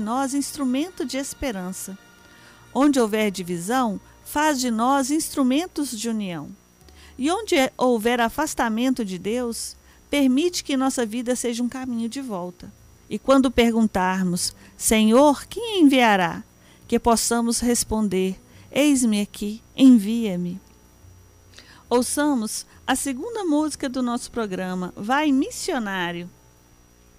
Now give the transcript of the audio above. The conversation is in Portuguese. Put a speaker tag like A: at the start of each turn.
A: nós instrumento de esperança. Onde houver divisão, faz de nós instrumentos de união. E onde houver afastamento de Deus, permite que nossa vida seja um caminho de volta. E quando perguntarmos, Senhor, quem enviará? Que possamos responder, eis-me aqui, envia-me. Ouçamos a segunda música do nosso programa, Vai Missionário.